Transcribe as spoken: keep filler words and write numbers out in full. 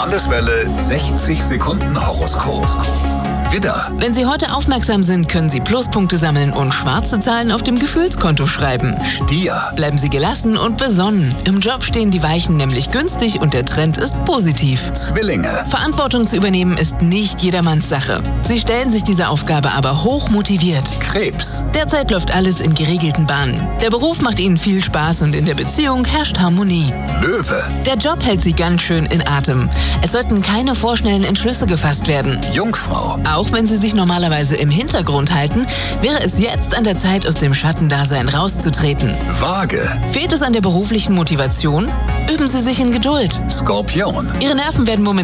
Landeswelle sechzig Sekunden Horoskop. Widder. Wenn Sie heute aufmerksam sind, können Sie Pluspunkte sammeln und schwarze Zahlen auf dem Gefühlskonto schreiben. Stier. Bleiben Sie gelassen und besonnen. Im Job stehen die Weichen nämlich günstig und der Trend ist positiv. Zwillinge. Verantwortung zu übernehmen ist nicht jedermanns Sache. Sie stellen sich diese Aufgabe aber hoch motiviert. Krebs. Derzeit läuft alles in geregelten Bahnen. Der Beruf macht Ihnen viel Spaß und in der Beziehung herrscht Harmonie. Löwe. Der Job hält Sie ganz schön in Atem. Es sollten keine vorschnellen Entschlüsse gefasst werden. Jungfrau. Auch wenn Sie sich normalerweise im Hintergrund halten, wäre es jetzt an der Zeit, aus dem Schattendasein rauszutreten. Waage. Fehlt es an der beruflichen Motivation? Üben Sie sich in Geduld. Skorpion. Ihre Nerven werden momentan